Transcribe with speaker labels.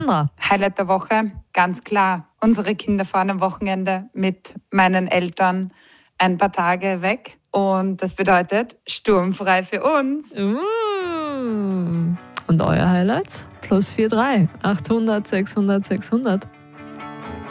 Speaker 1: Highlight der Woche, ganz klar. Unsere Kinder fahren am Wochenende mit meinen Eltern ein paar Tage weg. Und das bedeutet sturmfrei für uns.
Speaker 2: Und euer Highlights? +43 800 600 600.